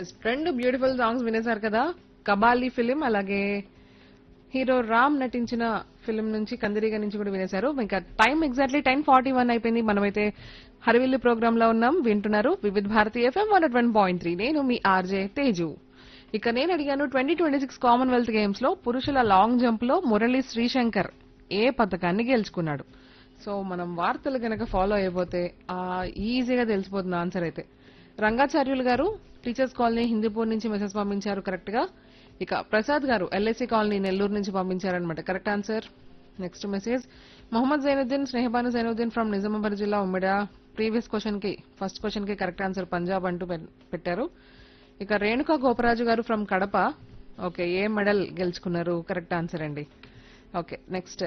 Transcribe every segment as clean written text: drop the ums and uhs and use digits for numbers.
రెండు beautiful songs వినేశారు కదా. Kabali film అలాగే హీరో రామ్ నటించిన ఫిలిం నుంచి కందిరిగా నుంచి కూడా వినేశారు. ఇంకా టైం ఎగ్జాక్ట్లీ 10:41 అయిపోయింది. మనమైతే హరివిల్లు ప్రోగ్రామ్ లో ఉన్నాం. వింటున్నారు వివిధ్ భారతి ఎఫ్ఎం 101.3. నేను మీ ఆర్జే తేజు. ఇక నేను అడిగాను 2026 కామన్వెల్త్ గేమ్స్ లో పురుషుల లాంగ్ జంప్ లో మురళి శ్రీశంకర్ ఏ పథకాన్ని గెలుచుకున్నాడు. సో మనం వార్తలు గనక ఫాలో అయిపోతే ఈజీగా తెలిసిపోతుంది ఆన్సర్ అయితే. రంగాచార్యులు గారు టీచర్స్ కాలనీ హిందూపూర్ నుంచి మెసేజ్ పంపించారు కరెక్ట్ గా. ఇక ప్రసాద్ గారు ఎల్ఐసి కాలనీ నెల్లూరు నుంచి పంపించారనమాట correct answer. Next message Mohammed Zainuddin Sneha Banu Zainuddin from Nizamabad జిల్లా ఉమ్మడి. ప్రీవియస్ క్వశ్చన్ కి ఫస్ట్ క్వశ్చన్ కి కరెక్ట్ ఆన్సర్ పంజాబ్ అంటూ పెట్టారు. ఇక రేణుకా గోపరాజు గారు from Kadapa okay A medal గెలుచుకున్నారు కరెక్ట్ ఆన్సర్ అండి. ఓకే నెక్స్ట్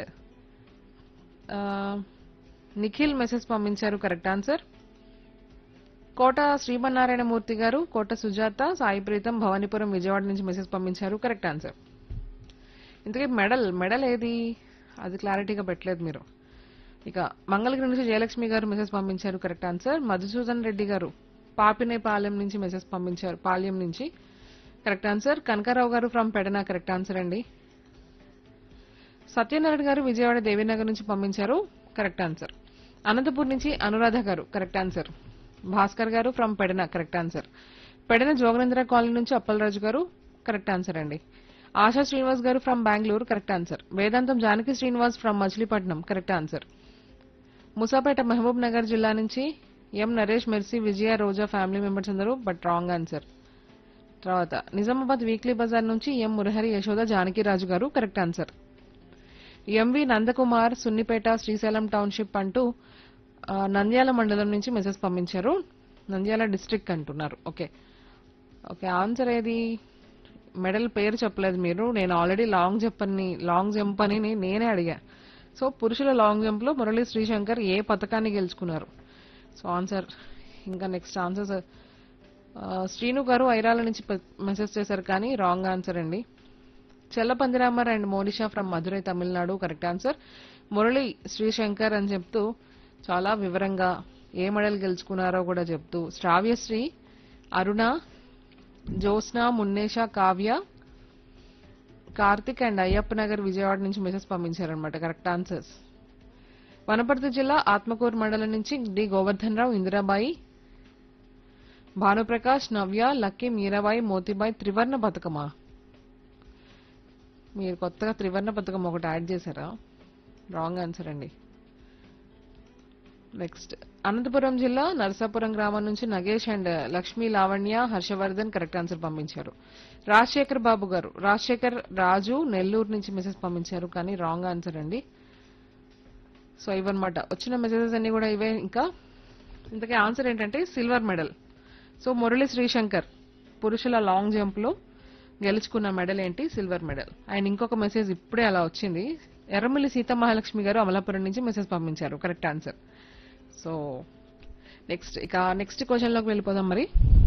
నిఖిల్ మెసేజ్ పంపించారు కరెక్ట్ ఆన్సర్. కోట శ్రీమన్నారాయణమూర్తి గారు కోట సుజాత సాయి ప్రీతం భవానీపురం విజయవాడ నుంచి మెసేజ్ పంపించారు కరెక్ట్ ఆన్సర్. ఇంతకీ మెడల్ ఏది అది క్లారిటీగా పెట్టలేదు మీరు. ఇక మంగళగిరి నుంచి జయలక్ష్మి గారు మెసేజ్ పంపించారు కరెక్ట్ ఆన్సర్. మధుసూదన్ రెడ్డి గారు పాపినేపాలెం నుంచి మెసేజ్ పంపించారు పాల్యం నుంచి కరెక్ట్ ఆన్సర్. కనకారావు గారు ఫ్రమ్ పెడన కరెక్ట్ ఆన్సర్ అండి. సత్యనారాయణ గారు విజయవాడ దేవీనగర్ నుంచి పంపించారు కరెక్ట్ ఆన్సర్. అనంతపూర్ నుంచి అనురాధ గారు కరెక్ట్ ఆన్సర్. భాస్కర్ గారు from Pedana correct answer. Pedana Joganendra colony నుంచి అప్పలరాజు గారు కరెక్ట్ ఆన్సర్ అండి. ఆశా శ్రీనివాస్ గారు from Bengaluru correct answer. Vedantam Janaki Srinivas from Machilipatnam correct answer. Moosapet Mahabub Nagar జిల్లా నుంచి ఎం నరేష్ మెర్సీ విజయ రోజా ఫ్యామిలీ మెంబర్స్ అందరూ బట్ రాంగ్ ఆన్సర్. తర్వాత నిజామాబాద్ వీక్లీ బజార్ నుంచి ఎం మురహరి యశోద జానకిరాజు గారు correct answer. MV Nandakumar Sunnipeta Srisailam township అంటూ నంద్యాల మండలం నుంచి మెసేజ్ పంపించారు. నంద్యాల డిస్ట్రిక్ట్ అంటున్నారు. ఓకే ఓకే ఆన్సర్ ఏది మెడల్ పేరు చెప్పలేదు మీరు. నేను ఆల్రెడీ లాంగ్ జంప్ అని నేనే అడిగా. సో పురుషుల లాంగ్ జంప్ లో మురళి శ్రీశంకర్ ఏ పథకాన్ని గెలుచుకున్నారు. సో ఆన్సర్ ఇంకా నెక్స్ట్ ఆన్సర్ శ్రీను గారు ఐరాల నుంచి మెసేజ్ చేశారు కానీ రాంగ్ ఆన్సర్ అండి. చెల్లపందిరామర్ and Monisha from Madurai Tamil Nadu correct answer. Murali Sreeshankar అని చెప్తూ చాలా వివరంగా ఏ మెడల్ గెలుచుకున్నారో కూడా చెప్తూ శ్రావ్యశ్రీ అరుణ జ్యోత్స్న మున్నేష కావ్య కార్తిక్ అండ్ అయ్యప్ప నగర్ విజయవాడ నుంచి మెసేజ్ పంపించారనమాట కరెక్ట్ ఆన్సర్స్. వనపర్తి జిల్లా ఆత్మకూరు మండలం నుంచి డి గోవర్ధన్ రావు ఇందిరాబాయి భానుప్రకాష్ నవ్య లక్కీ మీరాబాయి మోతీబాయి త్రివర్ణ పథకమా మీరు కొత్తగా త్రివర్ణ పథకం ఒకటి యాడ్ చేశారా రాంగ్ ఆన్సర్ అండి. నెక్స్ట్ అనంతపురం జిల్లా నరసాపురం గ్రామం నుంచి Nagesh and Lakshmi Lavanya Harshavardhan correct answer పంపించారు. రాజశేఖర్ బాబు గారు రాజశేఖర్ రాజు నెల్లూరు నుంచి మెసేజ్ పంపించారు కానీ రాంగ్ ఆన్సర్ అండి. సో ఇవన్నమాట వచ్చిన మెసేజెస్ అన్ని కూడా ఇవే. ఇంకా ఇంతకీ ఆన్సర్ ఏంటంటే silver medal. So Murali Sreeshankar పురుషుల లాంగ్ జంప్ లో గెలుచుకున్న మెడల్ ఏంటి సిల్వర్ మెడల్. అండ్ ఇంకొక మెసేజ్ ఇప్పుడే అలా వచ్చింది. ఎర్రమల్లి సీతమహాలక్ష్మి గారు అమలాపురం నుంచి మెసేజ్ పంపించారు correct answer. So next question లోకి వెళ్ళిపోదాం మరి.